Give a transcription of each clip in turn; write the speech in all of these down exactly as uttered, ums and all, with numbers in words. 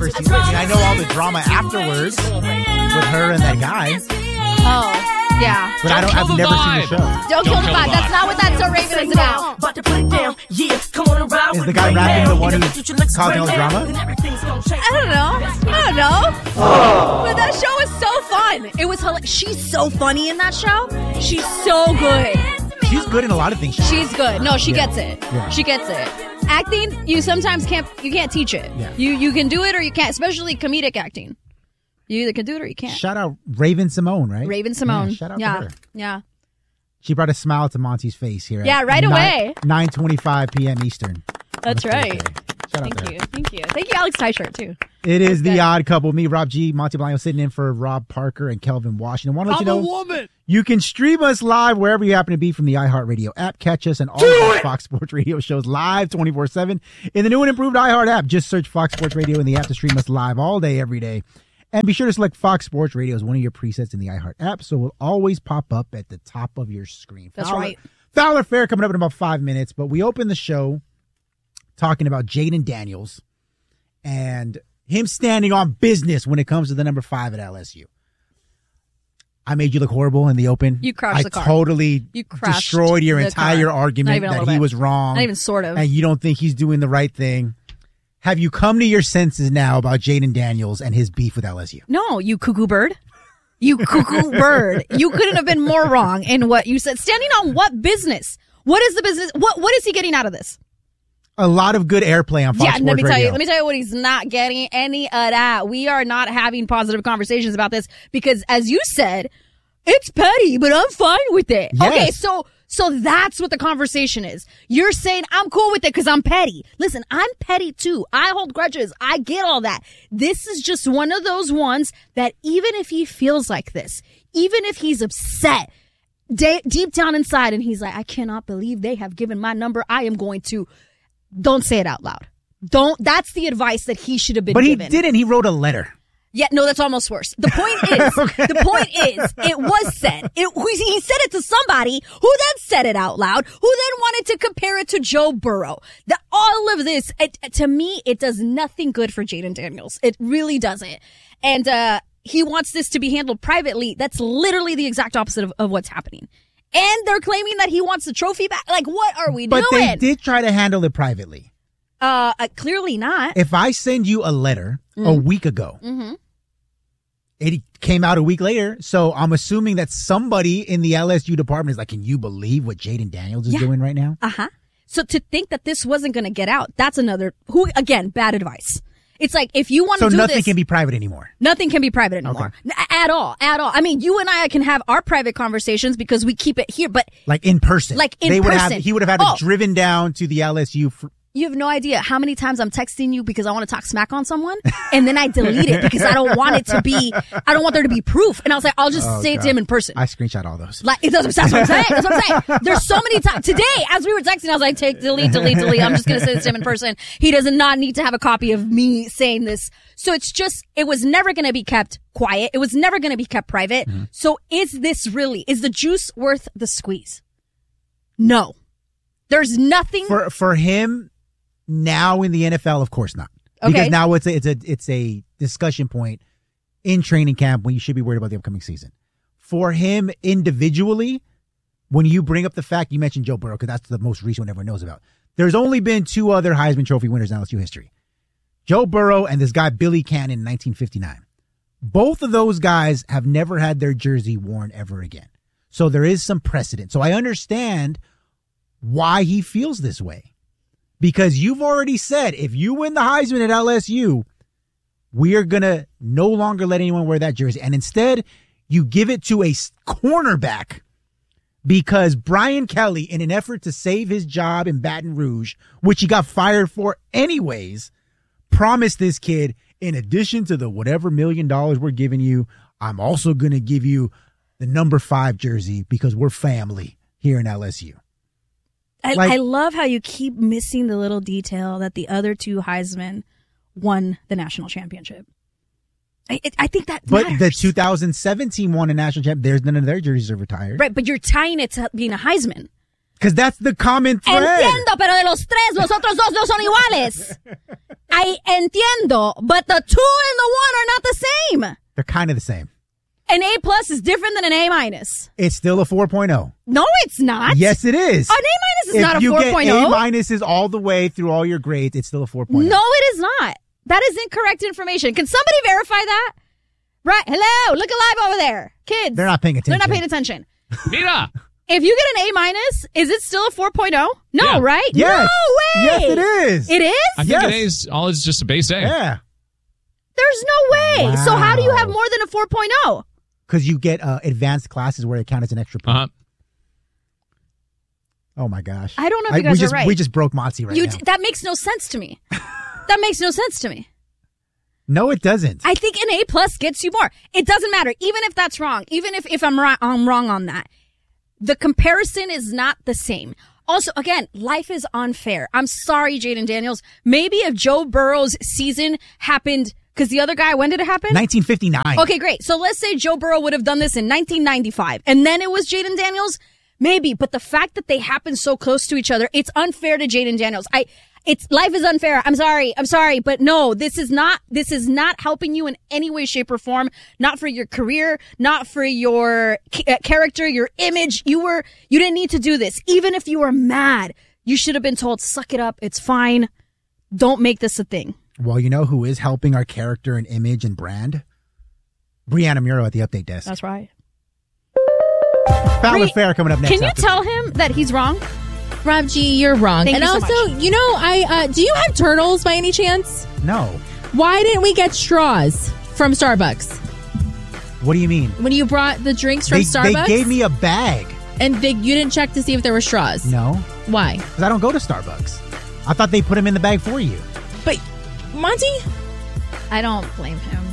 never seen it. I mean, I know all the drama afterwards with her and that guy. Oh. Yeah. But don't I don't, I've never vibe. seen the show. Don't, don't kill, kill the vibe. That's not what That's So Raven is about. Is the guy rapping the one who's causing all the drama? I don't know. I don't know. Oh. But that show is so fun. It was hilarious. She's so funny in that show. She's so good. She's good in a lot of things. She's good. No, she yeah. gets it. Yeah. She gets it. Acting, you sometimes can't, you can't teach it. Yeah. You, you can do it or you can't, especially comedic acting. You either can do it or you can't. Shout out Raven Simone, right? Raven Simone. Yeah, shout out yeah. to her. Yeah. She brought a smile to Monty's face here. Yeah, right away. nine twenty-five p.m. Eastern. That's right. Shout Thank out you. to her. Thank you. Thank you, Alex Tyshirt, too. It is That's the good. Odd Couple. Me, Rob G, Monty Blanco sitting in for Rob Parker and Kelvin Washington. Want to let I'm you know, a woman. You can stream us live wherever you happen to be from the iHeartRadio app. Catch us and all of our Fox Sports Radio shows live twenty-four seven in the new and improved iHeart app. Just search Fox Sports Radio in the app to stream us live all day, every day. And be sure to select Fox Sports Radio as one of your presets in the iHeart app, so it will always pop up at the top of your screen. That's Fowler, right. Fowler Fair coming up in about five minutes, but we open the show talking about Jaden Daniels and him standing on business when it comes to the number five at L S U. I made you look horrible in the open. You crashed I the car. totally You crashed destroyed your the entire car. argument Not even a that little he bit. was wrong. Not even sort of. And you don't think he's doing the right thing. Have you come to your senses now about Jaden Daniels and his beef with L S U? No, you cuckoo bird. You cuckoo bird. You couldn't have been more wrong in what you said. Standing on what business? What is the business? What What is he getting out of this? A lot of good airplay on Fox yeah, Sports let me tell Radio. you. Let me tell you what he's not getting. Any of that. We are not having positive conversations about this because, as you said, it's petty, but I'm fine with it. Yes. Okay, so so that's what the conversation is. You're saying I'm cool with it because I'm petty. Listen, I'm petty too. I hold grudges. I get all that. This is just one of those ones that even if he feels like this, even if he's upset, de- deep down inside, and he's like, I cannot believe they have given my number. I am going to. Don't say it out loud. Don't. That's the advice that he should have been but given. he didn't. He wrote a letter. Yeah, no, that's almost worse. The point is, okay. the point is, it was said. It, he said it to somebody who then said it out loud, who then wanted to compare it to Joe Burrow. The, all of this, it, to me, it does nothing good for Jaden Daniels. It really doesn't. And uh he wants this to be handled privately. That's literally the exact opposite of, of what's happening. And they're claiming that he wants the trophy back. Like, what are we but doing? But they did try to handle it privately. Uh, uh clearly not. If I send you a letter mm-hmm. a week ago, mm-hmm. it came out a week later, so I'm assuming that somebody in the L S U department is like, can you believe what Jaden Daniels is yeah. doing right now? Uh-huh. So to think that this wasn't going to get out, that's another, who again, bad advice. It's like, if you want to so do this. So nothing can be private anymore? Nothing can be private anymore. Okay. N- at all. At all. I mean, you and I can have our private conversations because we keep it here, but. Like in person. Like in they would person. Have, he would have had oh. to driven down to the L S U. For- You have no idea how many times I'm texting you because I want to talk smack on someone, and then I delete it because I don't want it to be, I don't want there to be proof. And I was like, I'll just oh, say God. it to him in person. I screenshot all those. Like, that's, that's what I'm saying. That's what I'm saying. There's so many times. Today, as we were texting, I was like, take, delete, delete, delete. I'm just going to say this to him in person. He does not need to have a copy of me saying this. So it's just, it was never going to be kept quiet. It was never going to be kept private. Mm-hmm. So is this really, is the juice worth the squeeze? No. There's nothing. For, for him, now in the N F L, of course not. Okay. Because now it's a, it's a it's a discussion point in training camp when you should be worried about the upcoming season. For him individually, when you bring up the fact, you mentioned Joe Burrow because that's the most recent one everyone knows about. There's only been two other Heisman Trophy winners in L S U history. Joe Burrow and this guy Billy Cannon in nineteen fifty-nine. Both of those guys have never had their jersey worn ever again. So there is some precedent. So I understand why he feels this way. Because you've already said, if you win the Heisman at L S U, we are going to no longer let anyone wear that jersey. And instead, you give it to a cornerback because Brian Kelly, in an effort to save his job in Baton Rouge, which he got fired for anyways, promised this kid, in addition to the whatever million dollars we're giving you, I'm also going to give you the number five jersey because we're family here in L S U. I, like, I love how you keep missing the little detail that the other two Heisman won the national championship. I, it, I think that But matters. the two thousand seventeen won a national championship. There's none of their jerseys are retired. Right, but you're tying it to being a Heisman. Because that's the common thread. Entiendo, pero de los tres, los otros dos no son iguales. I entiendo, but the two and the one are not the same. They're kind of the same. An A plus is different than an A minus. It's still a four point oh. No, it's not. Yes, it is. An A minus is if not a you four point oh. get A minuses all the way through all your grades, it's still a four point oh. No, it is not. That is incorrect information. Can somebody verify that? Right. Hello. Look alive over there. Kids. They're not paying attention. They're not paying attention. Mira. If you get an A minus, is it still a four point oh? No, Yeah. right? Yes. No way. Yes, it is. It is? I think Yes. an A is all is just a base A. Yeah. There's no way. So how do you Wow. have more than a four point oh? Because you get uh, advanced classes where they count as an extra point. Uh-huh. Oh, my gosh. I don't know if I- you guys we are just, right. We just broke Motzi right You now. d- that makes no sense to me. That makes no sense to me. No, it doesn't. I think an A plus gets you more. It doesn't matter. Even if that's wrong, even if, if I'm, ri- I'm wrong on that, the comparison is not the same. Also, again, life is unfair. I'm sorry, Jaden Daniels. Maybe if Joe Burrow's season happened, because the other guy, when did it happen? nineteen fifty-nine. Okay, great. So let's say Joe Burrow would have done this in nineteen ninety-five, and then it was Jaden Daniels. Maybe, but the fact that they happen so close to each other, it's unfair to Jaden Daniels. I, it's life is unfair. I'm sorry. I'm sorry, but no, this is not. This is not helping you in any way, shape, or form. Not for your career. Not for your ca- character, your image. You were. You didn't need to do this. Even if you were mad, you should have been told, "Suck it up. It's fine. Don't make this a thing." Well, you know who is helping our character and image and brand? Brianna Muro at the update desk. That's right. Fallon Bree, Fair coming up next. Can you after tell this. him that he's wrong? Rob G, you're wrong. Thank and you so also, much. you know, I uh, do you have turtles by any chance? No. Why didn't we get straws from Starbucks What do you mean? when you brought the drinks from They, Starbucks? they gave me a bag. and they, you didn't check to see if there were straws. No, Why? because I don't go to Starbucks. I thought they put them in the bag for you. But Monty, I don't blame him.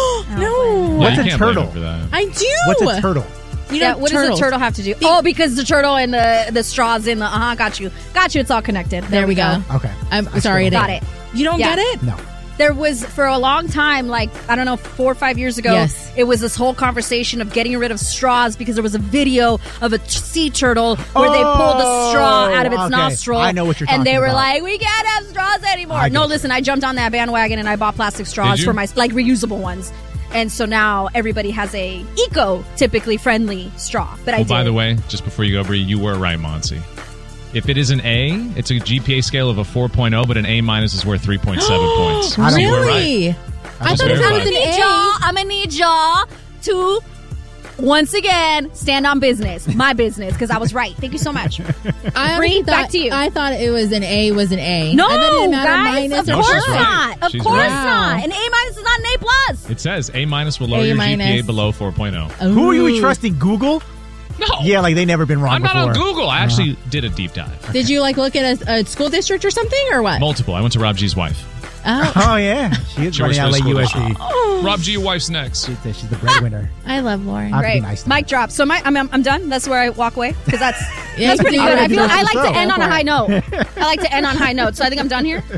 no, What's yeah, a you can't blame turtle? him for that. I do. What's a turtle? You Yeah, know, what turtles. does the turtle have to do? Oh, because the turtle and the the straws in the uh huh. Got you, got you. It's all connected. There we go. Okay. I'm I sorry, still I Got didn't. it. You don't Yeah. get it? No. There was for a long time, like I don't know, four or five years ago. Yes. It was this whole conversation of getting rid of straws because there was a video of a t- sea turtle where they pulled the straw out of its Oh, okay. nostril. I know what you're And they talking were about. like, "We can't have straws anymore." I No, get listen, I jumped on that bandwagon and I bought plastic straws you? for my like reusable ones. And so now everybody has a eco typically friendly straw. But I Well, did. by the way, just before you go, Bree, you were right, Monty. If it is an A, it's a G P A scale of a four point oh, but an A minus is worth three point seven points. I don't- You were right. Really? I Just thought if it verified. was an need A. y'all, I'm gonna need y'all to once again stand on business, my business, because I was right. Thank you so much. I Bree, honestly back thought- to you. I thought it was an A was an A. No, and then it didn't matter guys, minus of or No, she's course plus. right. not. Of She's course right. not. An A minus is not an A plus. It says A minus will lower A your minus. G P A below four point oh. Who are you Ooh. trusting? Google? No. Yeah, like they never been wrong I'm not before. on Google. I actually did a deep dive. Did you like look at a, a school district or something or what? Multiple. I went to Rob G's wife. Oh, Oh yeah, she is She running works L A for the U S school C. Rob G, your wife's next. She's the, she's the breadwinner. I love Lauren. I have to be Great. nice to Mic her. drop. So my, I'm, I'm done. That's where I walk away because that's Yeah, that's you pretty can good. do I it. feel That's I the like show. to end Go on a for high it. note. I like to end on a high note. So I think I'm done here.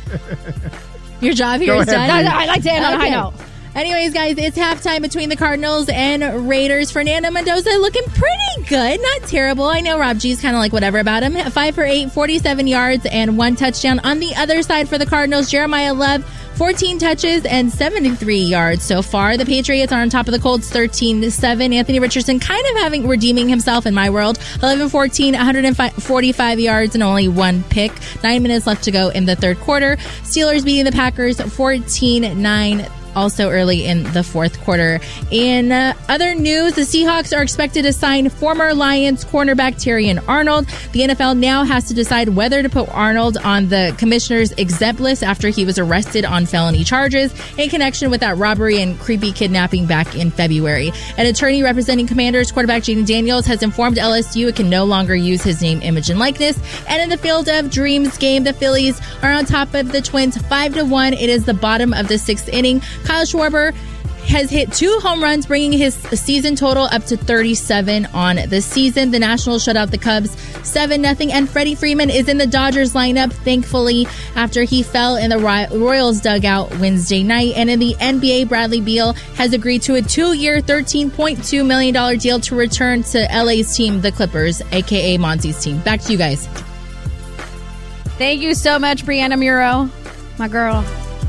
Your job here Go is ahead, done. No, no, I like to end on a high Okay. note. Anyways, guys, it's halftime between the Cardinals and Raiders. Fernando Mendoza looking pretty good. Not terrible. I know Rob G's kind of like whatever about him. Five for eight, forty-seven yards, and one touchdown. On the other side for the Cardinals, Jeremiah Love, fourteen touches and seventy-three yards so far. The Patriots are on top of the Colts thirteen to seven. Anthony Richardson kind of having redeeming himself in my world. eleven fourteen, one forty-five yards and only one pick. Nine minutes left to go in the third quarter. Steelers beating the Packers fourteen nine. Also early in the fourth quarter. In uh, other news, the Seahawks are expected to sign former Lions cornerback Terrion Arnold. The N F L now has to decide whether to put Arnold on the commissioner's exempt list after he was arrested on felony charges in connection with that robbery and creepy kidnapping back in February. An attorney representing Commanders quarterback Jaden Daniels has informed L S U it can no longer use his name, image, and likeness. And in the Field of Dreams game, the Phillies are on top of the Twins five to one. It is the bottom of the sixth inning. Kyle Schwarber has hit two home runs, bringing his season total up to thirty-seven on the season. The Nationals shut out the Cubs seven nothing, and Freddie Freeman is in the Dodgers lineup, thankfully, after he fell in the Royals dugout Wednesday night. And in the N B A, Bradley Beal has agreed to a two-year, thirteen point two million dollars deal to return to L A's team, the Clippers, a k a. Monty's team. Back to you guys. Thank you so much, Brianna Muro, my girl.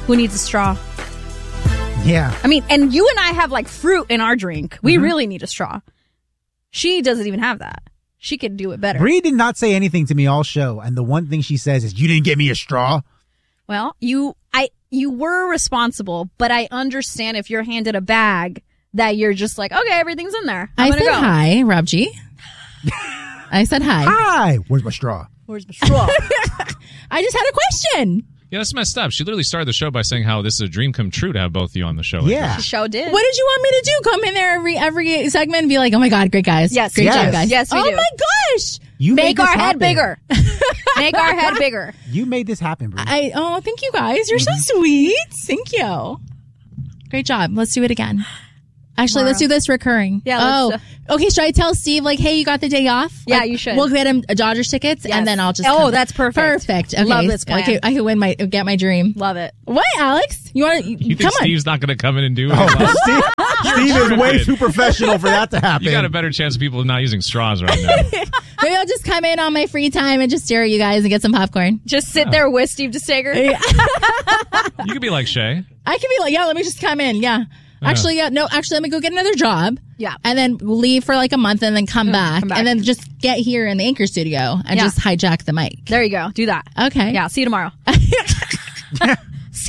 Who needs a straw? Yeah. I mean, and you and I have like fruit in our drink. We Mm-hmm. really need a straw. She doesn't even have that. She could do it better. Bree did not say anything to me all show, and the one thing she says is, "You didn't get me a straw." Well, you, I, you were responsible, but I understand if you're handed a bag that you're just like, okay, everything's in there. I'm I gonna said go. hi, Rob G. I said hi. Hi, where's my straw? Where's my straw? I just had a question. Yeah, that's messed up. She literally started the show by saying how this is a dream come true to have both of you on the show. Yeah. She show did. What did you want me to do? Come in there every every segment and be like, "Oh my god, great guys! Yes, great yes. job, guys! Yes, we oh do. my gosh! You Make made our this head happen. bigger. Make our head bigger. You made this happen, Bree. I oh, thank you guys. You're so sweet. Thank you. Great job. Let's do it again. Actually, Tomorrow. let's do this recurring. Yeah, Oh, let's, okay. Should I tell Steve like, "Hey, you got the day off"? Yeah, Like, you should. We'll get him Dodgers tickets, Yes. and then I'll just. Oh, come. that's perfect. Perfect. Okay. Love this plan. I can, I can win my get my dream. Love it. What, Alex? You want to You come think on? Steve's not going to come in and do it? Oh, Steve, Steve is way tripping. too professional for that to happen. You got a better chance of people not using straws right now. Maybe I'll just come in on my free time and just stare at you guys and get some popcorn. Just sit there with Steve DeSager. You could be like Shay. I can be like, yeah, let me just come in. Yeah. Actually, yeah, no, actually, let me go get another job. Yeah. And then leave for like a month and then come, back, come back. And then just get here in the Anchor studio and Yeah. just hijack the mic. There you go. Do that. Okay. Yeah. See you tomorrow.